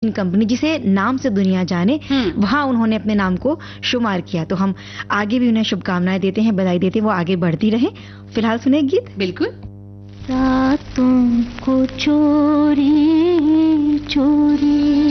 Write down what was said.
अपनी कंपनी, जिसे नाम से दुनिया जाने, वहां उन्होंने अपने नाम को शुमार किया। तो हम आगे भी उन्हें शुभकामनाएं देते हैं, बधाई देते हैं, वो आगे बढ़ती रहे। फिलहाल सुने गीत। बिल्कुल। रातों को चोरी चोरी